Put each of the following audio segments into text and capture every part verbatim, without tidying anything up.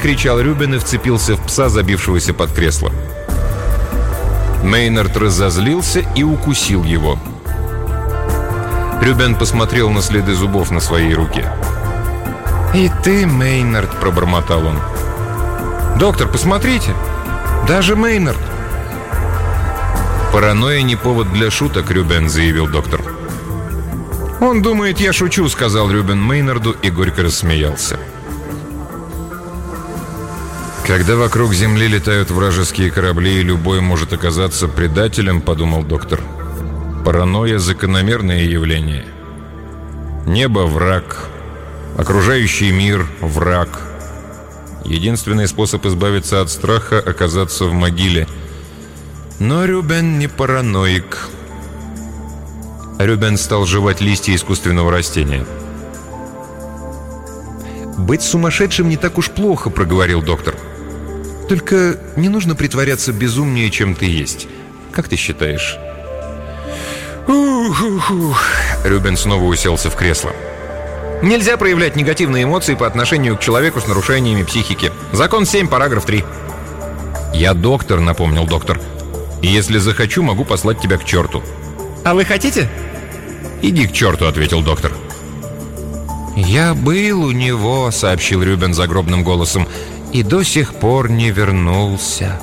закричал Рюбен и вцепился в пса, забившегося под кресло. Мейнард разозлился и укусил его. Рюбен посмотрел на следы зубов на своей руке. «И ты, Мейнард», — пробормотал он. «Доктор, посмотрите! Даже Мейнард!» «Паранойя не повод для шуток, Рюбен», — заявил доктор. «Он думает, я шучу», — сказал Рюбен Мейнарду и горько рассмеялся. «Когда вокруг Земли летают вражеские корабли, и любой может оказаться предателем», — подумал доктор. «Паранойя — закономерное явление. Небо — враг, окружающий мир — враг. Единственный способ избавиться от страха — оказаться в могиле. Но Рюбен не параноик». Рюбен стал жевать листья искусственного растения. «Быть сумасшедшим не так уж плохо», — проговорил доктор. «Только не нужно притворяться безумнее, чем ты есть. Как ты считаешь?» «Ух-ух-ух!» Рюбен снова уселся в кресло. «Нельзя проявлять негативные эмоции по отношению к человеку с нарушениями психики. Закон семь, параграф три». «Я доктор», — напомнил доктор. «И если захочу, могу послать тебя к черту». «А вы хотите?» «Иди к черту», — ответил доктор. «Я был у него», — сообщил Рюбен загробным голосом, «и до сих пор не вернулся».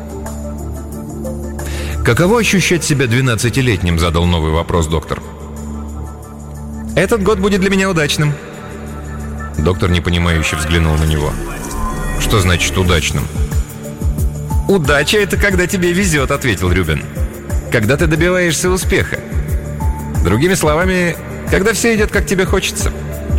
«Каково ощущать себя двенадцатилетним?» — задал новый вопрос доктор. «Этот год будет для меня удачным». Доктор непонимающе взглянул на него. «Что значит удачным?» «Удача — это когда тебе везет», — ответил Рюбен. «Когда ты добиваешься успеха. Другими словами, когда все идет, как тебе хочется».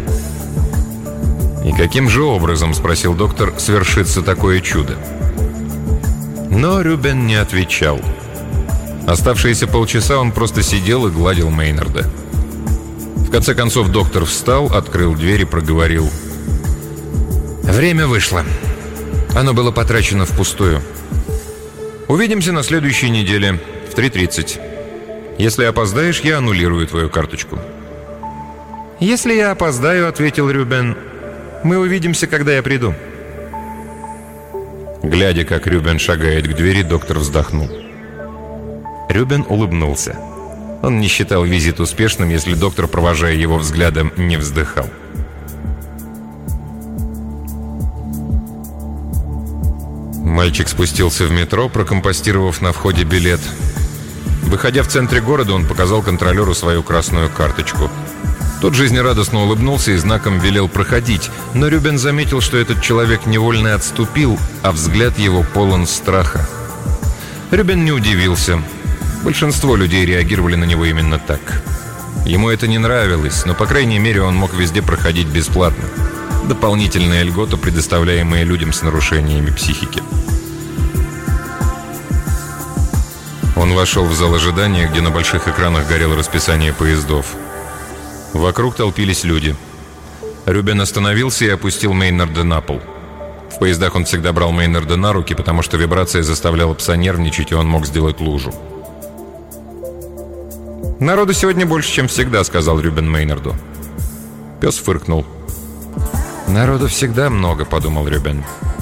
«И каким же образом, — спросил доктор, — свершится такое чудо?» Но Рюбен не отвечал. Оставшиеся полчаса он просто сидел и гладил Мейнарда. В конце концов доктор встал, открыл дверь и проговорил: «Время вышло. Оно было потрачено впустую. Увидимся на следующей неделе в три тридцать. Если опоздаешь, я аннулирую твою карточку». «Если я опоздаю, — ответил Рюбен, — мы увидимся, когда я приду». Глядя, как Рюбен шагает к двери, доктор вздохнул. Рюбен улыбнулся. Он не считал визит успешным, если доктор, провожая его взглядом, не вздыхал. Мальчик спустился в метро, прокомпостировав на входе билет. Выходя в центре города, он показал контролеру свою красную карточку. Тот жизнерадостно улыбнулся и знаком велел проходить, но Рюбен заметил, что этот человек невольно отступил, а взгляд его полон страха. Рюбен не удивился. Большинство людей реагировали на него именно так. Ему это не нравилось, но, по крайней мере, он мог везде проходить бесплатно. Дополнительная льгота, предоставляемая людям с нарушениями психики. Он вошел в зал ожидания, где на больших экранах горело расписание поездов. Вокруг толпились люди. Рюбен остановился и опустил Мейнарда на пол. В поездах он всегда брал Мейнарда на руки, потому что вибрация заставляла пса нервничать, и он мог сделать лужу. «Народу сегодня больше, чем всегда», — сказал Рюбен Мейнарду. Пес фыркнул. «Народу всегда много», — подумал Рюбен.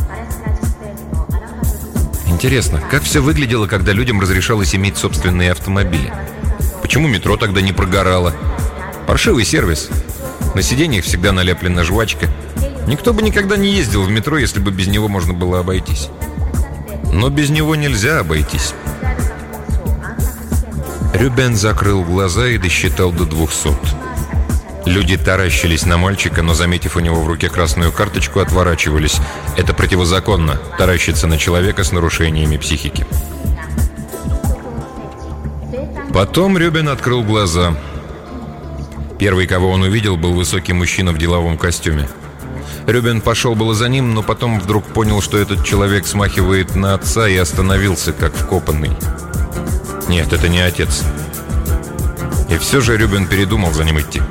Интересно, как все выглядело, когда людям разрешалось иметь собственные автомобили? Почему метро тогда не прогорало? Паршивый сервис. На сиденьях всегда налеплена жвачка. Никто бы никогда не ездил в метро, если бы без него можно было обойтись. Но без него нельзя обойтись. Рюбен закрыл глаза и досчитал до двухсот. Люди таращились на мальчика, но, заметив у него в руке красную карточку, отворачивались. Это противозаконно – таращиться на человека с нарушениями психики. Потом Рюбен открыл глаза. Первый, кого он увидел, был высокий мужчина в деловом костюме. Рюбен пошел было за ним, но потом вдруг понял, что этот человек смахивает на отца, и остановился, как вкопанный. Нет, это не отец. И все же Рюбен передумал за ним идти.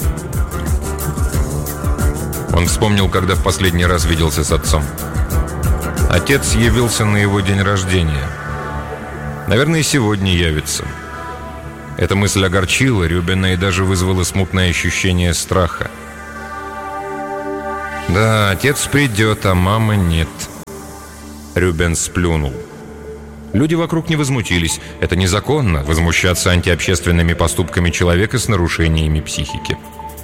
Он вспомнил, когда в последний раз виделся с отцом. Отец явился на его день рождения. Наверное, и сегодня явится. Эта мысль огорчила Рюбена и даже вызвала смутное ощущение страха. Да, отец придет, а мамы нет. Рюбен сплюнул. Люди вокруг не возмутились. Это незаконно — возмущаться антиобщественными поступками человека с нарушениями психики.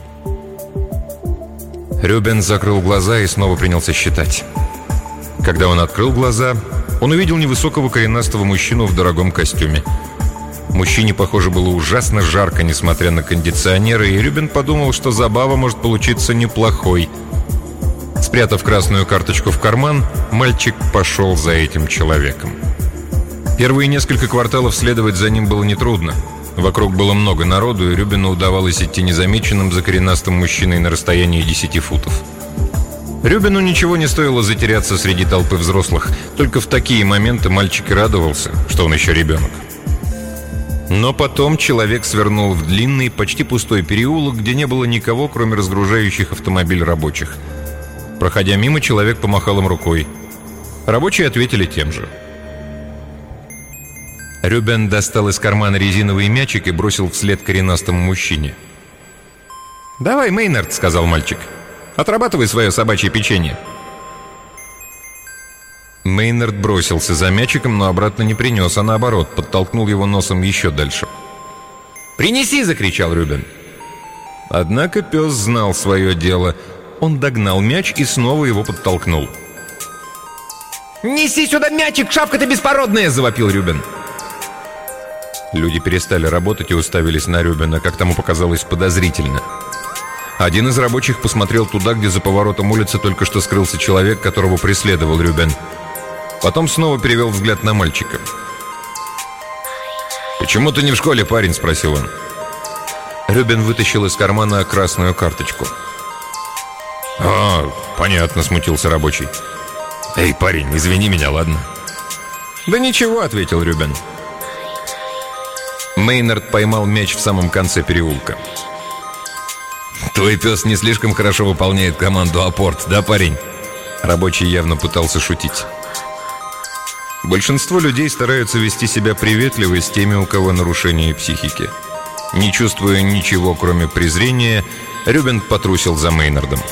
Рюбен закрыл глаза и снова принялся считать. Когда он открыл глаза, он увидел невысокого коренастого мужчину в дорогом костюме. Мужчине, похоже, было ужасно жарко, несмотря на кондиционеры, и Рюбен подумал, что забава может получиться неплохой. Спрятав красную карточку в карман, мальчик пошел за этим человеком. Первые несколько кварталов следовать за ним было нетрудно. Вокруг было много народу, и Рюбену удавалось идти незамеченным за коренастым мужчиной на расстоянии десяти футов. Рюбену ничего не стоило затеряться среди толпы взрослых. Только в такие моменты мальчик и радовался, что он еще ребенок. Но потом человек свернул в длинный, почти пустой переулок, где не было никого, кроме разгружающих автомобиль рабочих. Проходя мимо, человек помахал им рукой. Рабочие ответили тем же. Рюбен достал из кармана резиновый мячик и бросил вслед коренастому мужчине. «Давай, Мейнард», — сказал мальчик. «Отрабатывай свое собачье печенье». Мейнард бросился за мячиком, но обратно не принес, а наоборот, подтолкнул его носом еще дальше. «Принеси!» — закричал Рюбен. Однако пес знал свое дело. Он догнал мяч и снова его подтолкнул. «Неси сюда мячик, шапка-то беспородная!» — завопил Рюбен. Люди перестали работать и уставились на Рюбена, как тому показалось, подозрительно. Один из рабочих посмотрел туда, где за поворотом улицы только что скрылся человек, которого преследовал Рюбен. Потом снова перевел взгляд на мальчика. «Почему ты не в школе, парень?» — спросил он. Рюбен вытащил из кармана красную карточку. «А, понятно», — смутился рабочий. «Эй, парень, извини меня, ладно?» «Да ничего», — ответил Рюбен. Мейнард поймал мяч в самом конце переулка. «Твой пес не слишком хорошо выполняет команду «Апорт», да, парень?» Рабочий явно пытался шутить. Большинство людей стараются вести себя приветливо с теми, у кого нарушение психики. Не чувствуя ничего, кроме презрения, Рюбен потрусил за Мейнардом.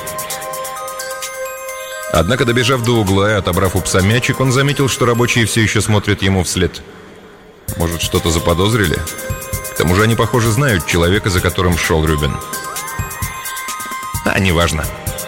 Однако, добежав до угла и отобрав у пса мячик, он заметил, что рабочие все еще смотрят ему вслед. Может, что-то заподозрили? К тому же они, похоже, знают человека, за которым шел Рюбен. А, неважно.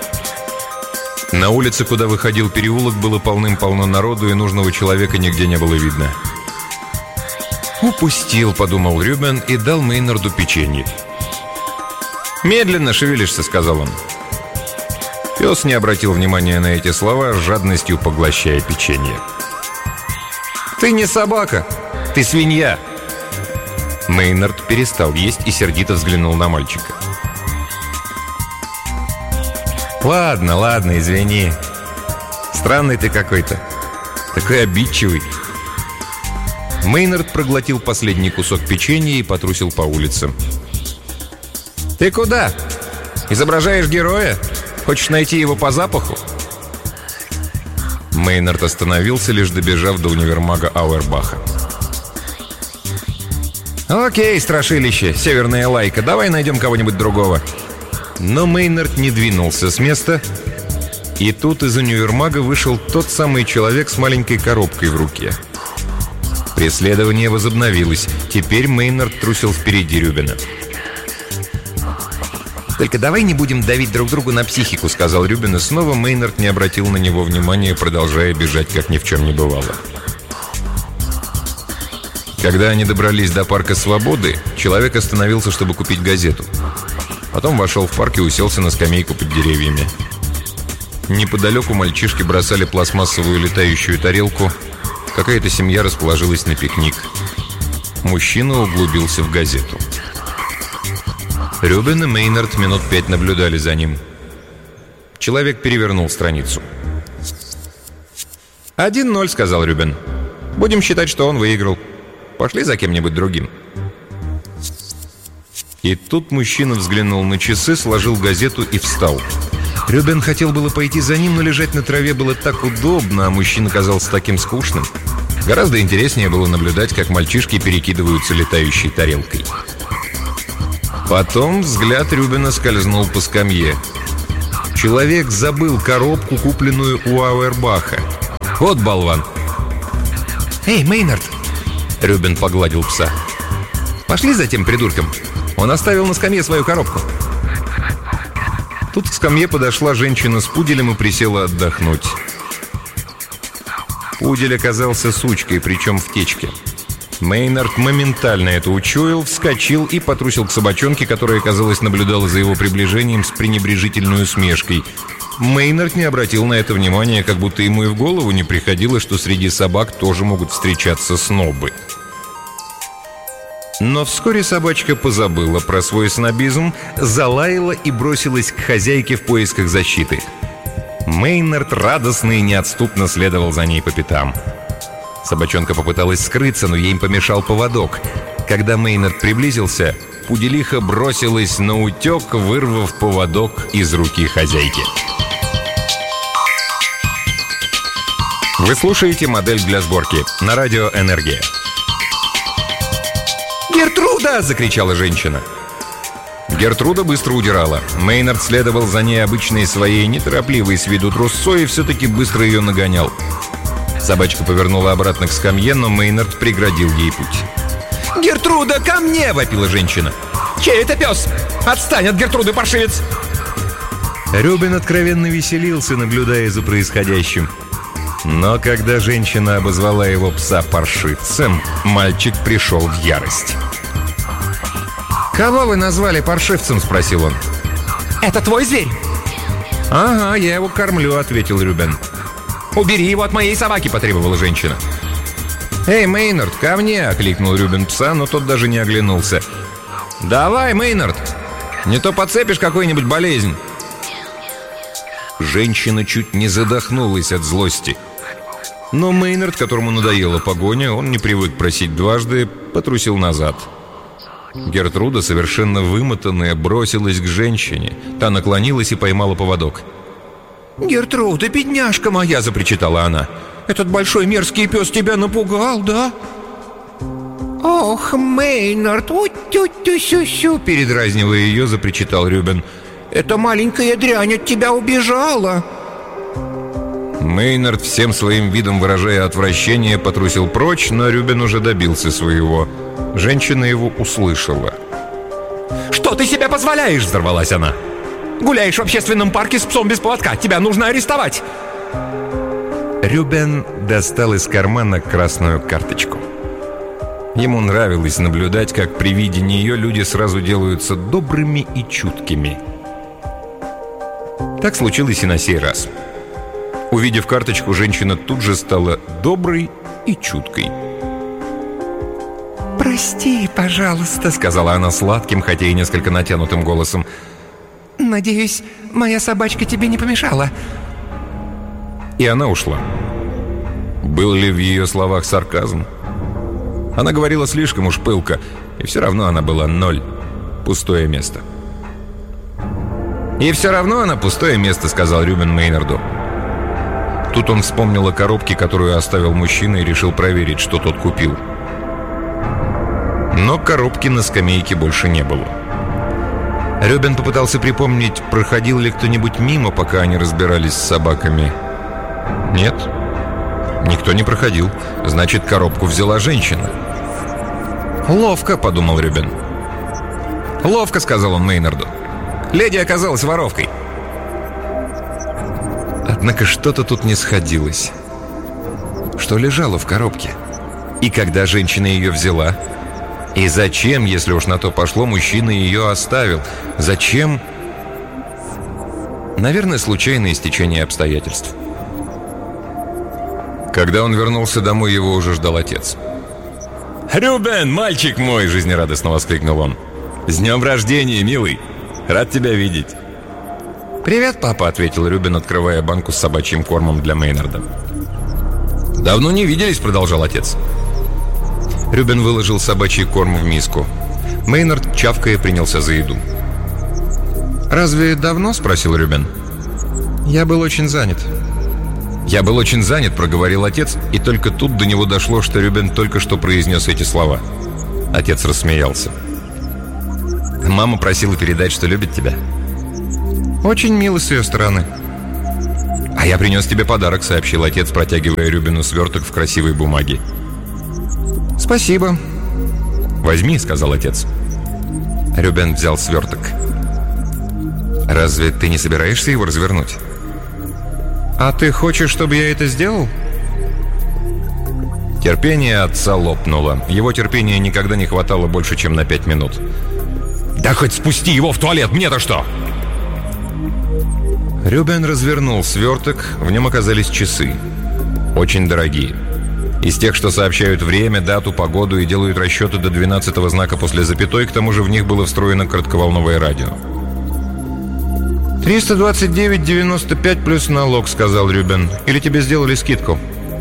На улице, куда выходил переулок, было полным-полно народу, и нужного человека нигде не было видно. «Упустил», — подумал Рюбен и дал Мейнарду печенье. «Медленно шевелишься», — сказал он. Пес не обратил внимания на эти слова, с жадностью поглощая печенье. «Ты не собака, ты свинья!» Мейнард перестал есть и сердито взглянул на мальчика. «Ладно, ладно, извини. Странный ты какой-то. Такой обидчивый». Мейнард проглотил последний кусок печенья и потрусил по улице. «Ты куда? Изображаешь героя? Хочешь найти его по запаху?» Мейнард остановился, лишь добежав до универмага Ауэрбаха. «Окей, страшилище, северная лайка, давай найдем кого-нибудь другого». Но Мейнард не двинулся с места, и тут из универмага вышел тот самый человек с маленькой коробкой в руке. Преследование возобновилось. Теперь Мейнард трусил впереди Рюбена. «Только давай не будем давить друг другу на психику», — сказал Рюбен, и снова Мейнард не обратил на него внимания, продолжая бежать, как ни в чем не бывало. Когда они добрались до парка Свободы, человек остановился, чтобы купить газету. Потом вошел в парк и уселся на скамейку под деревьями. Неподалеку мальчишки бросали пластмассовую летающую тарелку. Какая-то семья расположилась на пикник. Мужчина углубился в газету. Рюбен и Мейнард минут пять наблюдали за ним. Человек перевернул страницу. «Один ноль», — сказал Рюбен. «Будем считать, что он выиграл. Пошли за кем-нибудь другим». И тут мужчина взглянул на часы, сложил газету и встал. Рюбен хотел было пойти за ним, но лежать на траве было так удобно, а мужчина казался таким скучным. Гораздо интереснее было наблюдать, как мальчишки перекидываются летающей тарелкой. Потом взгляд Рюбена скользнул по скамье. Человек забыл коробку, купленную у Ауэрбаха. Вот болван. «Эй, Мейнард!» Рюбен погладил пса. «Пошли за тем придурком. Он оставил на скамье свою коробку». Тут к скамье подошла женщина с пуделем и присела отдохнуть. Пудель оказался сучкой, причем в течке. Мейнард моментально это учуял, вскочил и потрусил к собачонке, которая, казалось, наблюдала за его приближением с пренебрежительной усмешкой. Мейнард не обратил на это внимания, как будто ему и в голову не приходило, что среди собак тоже могут встречаться снобы. Но вскоре собачка позабыла про свой снобизм, залаяла и бросилась к хозяйке в поисках защиты. Мейнард радостно и неотступно следовал за ней по пятам. Собачонка попыталась скрыться, но ей помешал поводок. Когда Мейнард приблизился, пуделиха бросилась на утек, вырвав поводок из руки хозяйки. Вы слушаете «Модель для сборки» на радио «Энергия». «Гертруда!» — закричала женщина. Гертруда быстро удирала. Мейнард следовал за ней обычной своей неторопливой с виду трусцой и все-таки быстро ее нагонял. Собачка повернула обратно к скамье, но Мейнард преградил ей путь. «Гертруда, ко мне!» — вопила женщина. «Чей это пес? Отстань от Гертруды, паршивец!» Рюбен откровенно веселился, наблюдая за происходящим. Но когда женщина обозвала его пса паршивцем, мальчик пришел в ярость. «Кого вы назвали паршивцем?» — спросил он. «Это твой зверь?» «Ага, я его кормлю», — ответил Рюбен. «Убери его от моей собаки!» — потребовала женщина. «Эй, Мейнард, ко мне!» — окликнул Рюбен пса, но тот даже не оглянулся. «Давай, Мейнард! Не то подцепишь какую-нибудь болезнь!» Женщина чуть не задохнулась от злости. Но Мейнард, которому надоела погоня, он не привык просить дважды, потрусил назад. Гертруда, совершенно вымотанная, бросилась к женщине. Та наклонилась и поймала поводок. «Гертруда, бедняжка моя!» — запричитала она. «Этот большой мерзкий пес тебя напугал, да?» «Ох, Мейнард, у-тю-тю-сю-сю!» — передразнивая ее, запричитал Рюбен. «Эта маленькая дрянь от тебя убежала!» Мейнард, всем своим видом выражая отвращение, потрусил прочь, но Рюбен уже добился своего. Женщина его услышала. «Что ты себе позволяешь?» — взорвалась она. «Гуляешь в общественном парке с псом без поводка. Тебя нужно арестовать!» Рюбен достал из кармана красную карточку. Ему нравилось наблюдать, как при виде нее люди сразу делаются добрыми и чуткими. Так случилось и на сей раз. Увидев карточку, женщина тут же стала доброй и чуткой. «Прости, пожалуйста», — сказала она сладким, хотя и несколько натянутым голосом. «Надеюсь, моя собачка тебе не помешала». И она ушла. Был ли в ее словах сарказм? Она говорила слишком уж пылко, и все равно она была ноль. Пустое место. «И все равно она пустое место», — сказал Рюбен Мейнарду. Тут он вспомнил о коробке, которую оставил мужчина, и решил проверить, что тот купил. Но коробки на скамейке больше не было. Рюбен попытался припомнить, проходил ли кто-нибудь мимо, пока они разбирались с собаками. Нет, никто не проходил. Значит, коробку взяла женщина. «Ловко», — подумал Рюбен. «Ловко», — сказал он Мейнарду. «Леди оказалась воровкой». Однако что-то тут не сходилось. Что лежало в коробке? И когда женщина ее взяла? И зачем, если уж на то пошло, мужчина ее оставил? Зачем? Наверное, случайное стечение обстоятельств. Когда он вернулся домой, его уже ждал отец. «Рюбен, мальчик мой!» — жизнерадостно воскликнул он. «С днем рождения, милый! Рад тебя видеть!» «Привет, папа!» — ответил Рюбен, открывая банку с собачьим кормом для Мейнарда. «Давно не виделись!» — продолжал отец. Рюбен выложил собачий корм в миску. Мейнард, чавкая, принялся за еду. «Разве давно?» — спросил Рюбен. «Я был очень занят». «Я был очень занят», — проговорил отец, и только тут до него дошло, что Рюбен только что произнес эти слова. Отец рассмеялся. «Мама просила передать, что любит тебя». «Очень мило с ее стороны». «А я принес тебе подарок», — сообщил отец, протягивая Рюбену сверток в красивой бумаге. «Спасибо». «Возьми», — сказал отец. Рюбен взял сверток. «Разве ты не собираешься его развернуть?» «А ты хочешь, чтобы я это сделал?» Терпение отца лопнуло. Его терпения никогда не хватало больше, чем на пять минут. «Да хоть спусти его в туалет, мне-то что?» Рюбен развернул сверток, в нем оказались часы. Очень дорогие. Из тех, что сообщают время, дату, погоду и делают расчеты до двенадцатого знака после запятой, к тому же в них было встроено коротковолновое радио. «триста двадцать девять девяносто пять плюс налог», — сказал Рюбен. «Или тебе сделали скидку?»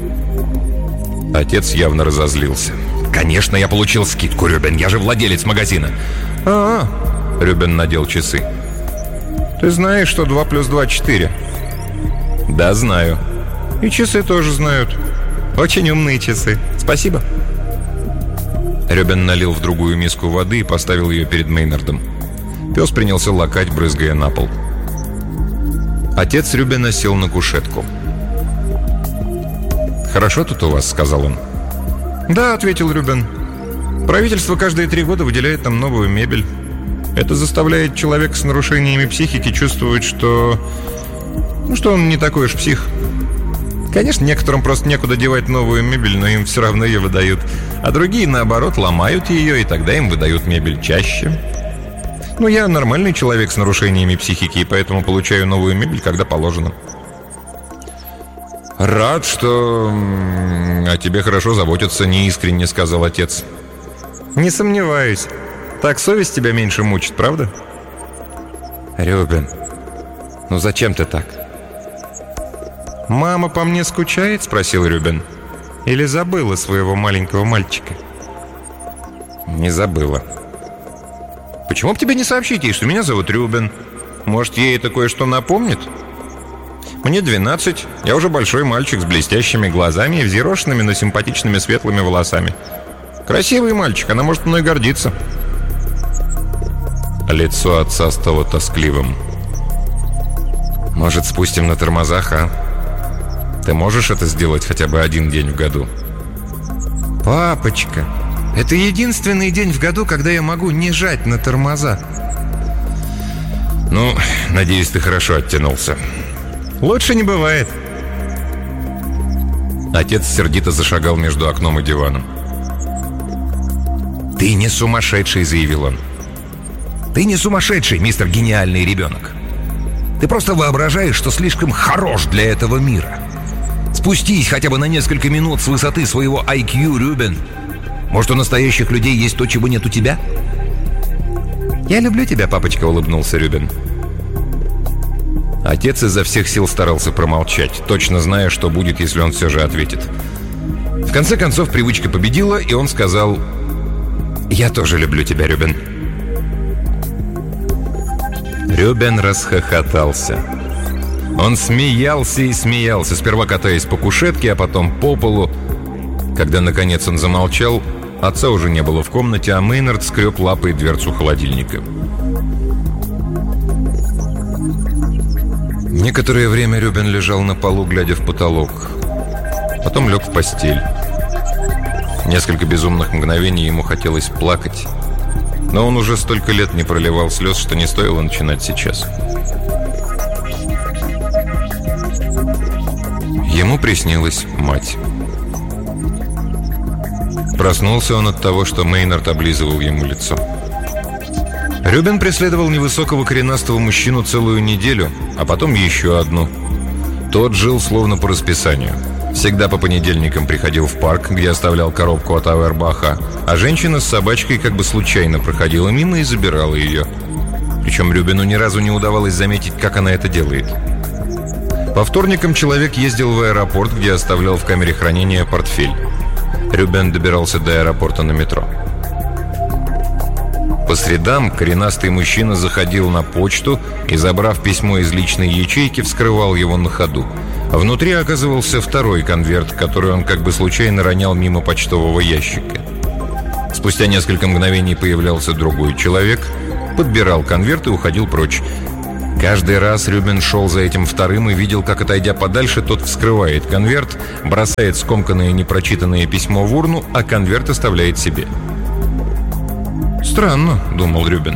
Отец явно разозлился. «Конечно, я получил скидку, Рюбен, я же владелец магазина». «А-а», — Рюбен надел часы. «Ты знаешь, что два плюс два — четыре?» «Да, знаю». «И часы тоже знают. Очень умные часы. Спасибо». Рюбен налил в другую миску воды и поставил ее перед Мейнардом. Пес принялся лакать, брызгая на пол. Отец Рюбена сел на кушетку. «Хорошо тут у вас», — сказал он. «Да», — ответил Рюбен. «Правительство каждые три года выделяет нам новую мебель. Это заставляет человека с нарушениями психики чувствовать, что... Ну, что он не такой уж псих. Конечно, некоторым просто некуда девать новую мебель, но им все равно ее выдают. А другие, наоборот, ломают ее, и тогда им выдают мебель чаще. Ну, я нормальный человек с нарушениями психики, и поэтому получаю новую мебель, когда положено». «Рад, что о тебе хорошо заботятся», — неискренне сказал отец. «Не сомневаюсь. Так совесть тебя меньше мучит, правда?» «Рюбен, ну зачем ты так?» «Мама по мне скучает?» — спросил Рюбен. «Или забыла своего маленького мальчика?» «Не забыла». «Почему бы тебе не сообщить ей, что меня зовут Рюбен? Может, ей это кое-что напомнит?» «Мне двенадцать, я уже большой мальчик с блестящими глазами и взъерошенными, но симпатичными светлыми волосами. Красивый мальчик, она может мной гордиться». Лицо отца стало тоскливым. «Может, спустим на тормозах, а? Ты можешь это сделать хотя бы один день в году?» «Папочка, это единственный день в году, когда я могу не жать на тормоза». «Ну, надеюсь, ты хорошо оттянулся». «Лучше не бывает». Отец сердито зашагал между окном и диваном. «Ты не сумасшедший», — заявил он. «Ты не сумасшедший, мистер гениальный ребенок. Ты просто воображаешь, что слишком хорош для этого мира. Спустись хотя бы на несколько минут с высоты своего ай кью, Рюбен. Может, у настоящих людей есть то, чего нет у тебя?» «Я люблю тебя, папочка», — улыбнулся Рюбен. Отец изо всех сил старался промолчать, точно зная, что будет, если он все же ответит. В конце концов, привычка победила, и он сказал: «Я тоже люблю тебя, Рюбен». Рюбен расхохотался. Он смеялся и смеялся, сперва катаясь по кушетке, а потом по полу. Когда, наконец, он замолчал, отца уже не было в комнате, а Мейнард скреб лапой дверцу холодильника. Некоторое время Рюбен лежал на полу, глядя в потолок. Потом лег в постель. Несколько безумных мгновений ему хотелось плакать. Но он уже столько лет не проливал слез, что не стоило начинать сейчас. Ему приснилась мать. Проснулся он от того, что Мейнард облизывал ему лицо. Рюбен преследовал невысокого коренастого мужчину целую неделю, а потом еще одну. Тот жил словно по расписанию. Всегда по понедельникам приходил в парк, где оставлял коробку от Ауэрбаха, а женщина с собачкой как бы случайно проходила мимо и забирала ее. Причем Рюбену ни разу не удавалось заметить, как она это делает. По вторникам человек ездил в аэропорт, где оставлял в камере хранения портфель. Рюбен добирался до аэропорта на метро. По средам коренастый мужчина заходил на почту и, забрав письмо из личной ячейки, вскрывал его на ходу. Внутри оказывался второй конверт, который он как бы случайно ронял мимо почтового ящика. Спустя несколько мгновений появлялся другой человек, подбирал конверт и уходил прочь. Каждый раз Рюбен шел за этим вторым и видел, как, отойдя подальше, тот вскрывает конверт, бросает скомканное непрочитанное письмо в урну, а конверт оставляет себе. «Странно», — думал Рюбен.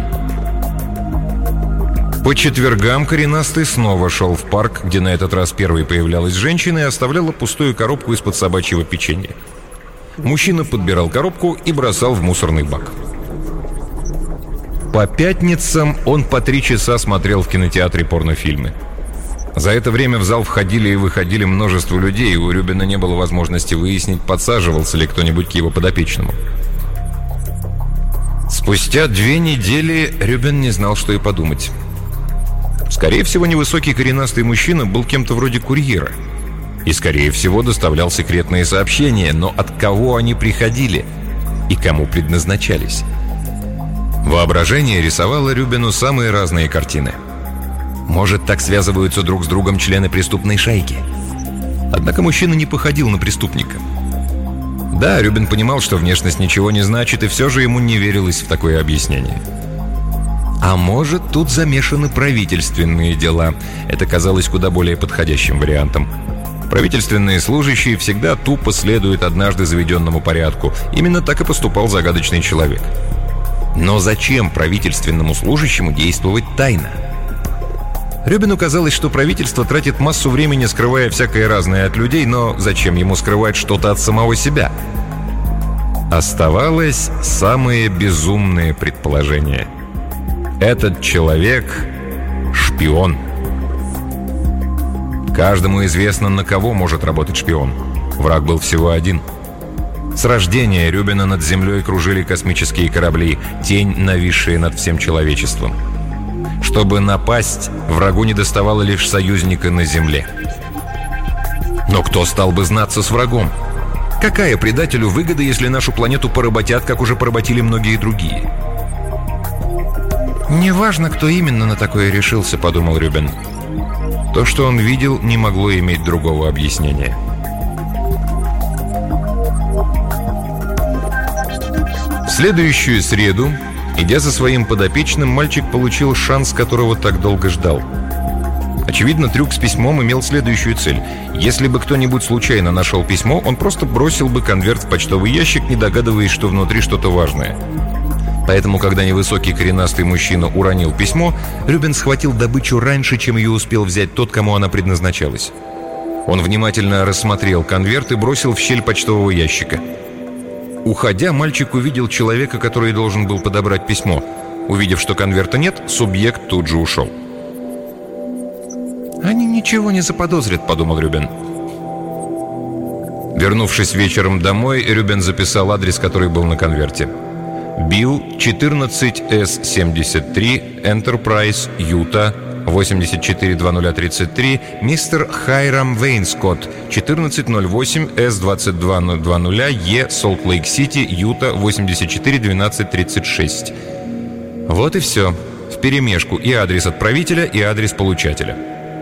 По четвергам коренастый снова шел в парк, где на этот раз первой появлялась женщина и оставляла пустую коробку из-под собачьего печенья. Мужчина подбирал коробку и бросал в мусорный бак. По пятницам он по три часа смотрел в кинотеатре порнофильмы. За это время в зал входили и выходили множество людей, и у Рюбена не было возможности выяснить, подсаживался ли кто-нибудь к его подопечному. Спустя две недели Рюбен не знал, что и подумать. Скорее всего, невысокий коренастый мужчина был кем-то вроде курьера. И, скорее всего, доставлял секретные сообщения, но от кого они приходили и кому предназначались? Воображение рисовало Рюбену самые разные картины. Может, так связываются друг с другом члены преступной шайки? Однако мужчина не походил на преступника. Да, Рюбен понимал, что внешность ничего не значит, и все же ему не верилось в такое объяснение. А может, тут замешаны правительственные дела. Это казалось куда более подходящим вариантом. Правительственные служащие всегда тупо следуют однажды заведенному порядку. Именно так и поступал загадочный человек. Но зачем правительственному служащему действовать тайно? Рюбену казалось, что правительство тратит массу времени, скрывая всякое разное от людей, но зачем ему скрывать что-то от самого себя? Оставалось самое безумное предположение. Этот человек — шпион. Каждому известно, на кого может работать шпион. Враг был всего один. С рождения Рюбена над землей кружили космические корабли, тень, нависшая над всем человечеством. Чтобы напасть, врагу недоставало лишь союзника на земле. Но кто стал бы знаться с врагом? Какая предателю выгода, если нашу планету поработят, как уже поработили многие другие? «Неважно, кто именно на такое решился», — подумал Рюбен. То, что он видел, не могло иметь другого объяснения. В следующую среду, идя за своим подопечным, мальчик получил шанс, которого так долго ждал. Очевидно, трюк с письмом имел следующую цель. Если бы кто-нибудь случайно нашел письмо, он просто бросил бы конверт в почтовый ящик, не догадываясь, что внутри что-то важное. Поэтому, когда невысокий коренастый мужчина уронил письмо, Рюбен схватил добычу раньше, чем ее успел взять тот, кому она предназначалась. Он внимательно рассмотрел конверт и бросил в щель почтового ящика. Уходя, мальчик увидел человека, который должен был подобрать письмо. Увидев, что конверта нет, субъект тут же ушел. «Они ничего не заподозрят», — подумал Рюбен. Вернувшись вечером домой, Рюбен записал адрес, который был на конверте. Билл, четырнадцать эс семьдесят три, Enterprise, Юта, восемьдесят четыре двадцать ноль тридцать три, мистер Хайрам Вейнскотт, четырнадцать ноль восемь эс двадцать два двадцать Е, Солт-Лейк-Сити, Юта, восемьдесят четыре двенадцать тридцать шесть. Вот и все. Вперемешку и адрес отправителя, и адрес получателя.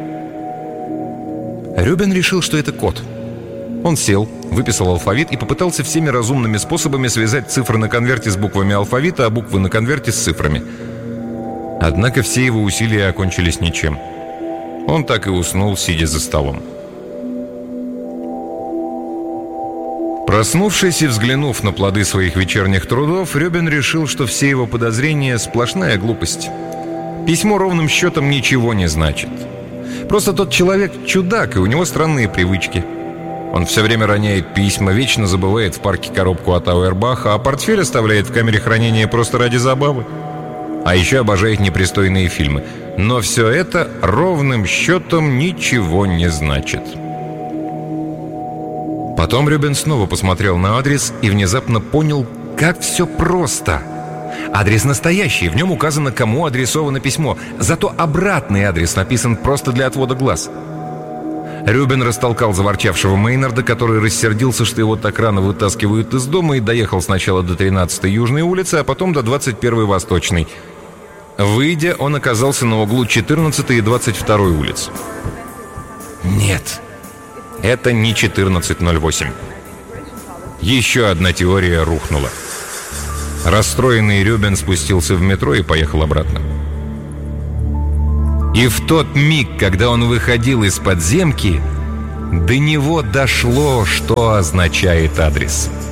Рюбен решил, что это код. Он сел, выписал алфавит и попытался всеми разумными способами связать цифры на конверте с буквами алфавита, а буквы на конверте с цифрами. Однако все его усилия окончились ничем. Он так и уснул, сидя за столом. Проснувшись и взглянув на плоды своих вечерних трудов, Рюбен решил, что все его подозрения — сплошная глупость. Письмо ровным счетом ничего не значит. Просто тот человек — чудак, и у него странные привычки. Он все время роняет письма, вечно забывает в парке коробку от Ауэрбаха, а портфель оставляет в камере хранения просто ради забавы. А еще обожает непристойные фильмы. Но все это ровным счетом ничего не значит. Потом Рюбен снова посмотрел на адрес и внезапно понял, как все просто. Адрес настоящий, в нем указано, кому адресовано письмо. Зато обратный адрес написан просто для отвода глаз. Рюбен растолкал заворчавшего Мейнарда, который рассердился, что его так рано вытаскивают из дома, и доехал сначала до тринадцатой Южной улицы, а потом до двадцать первой Восточной. Выйдя, он оказался на углу четырнадцатой и двадцать второй улиц. Нет, это не четырнадцать ноль восемь. Еще одна теория рухнула. Расстроенный Рюбен спустился в метро и поехал обратно. И в тот миг, когда он выходил из подземки, до него дошло, что означает адрес.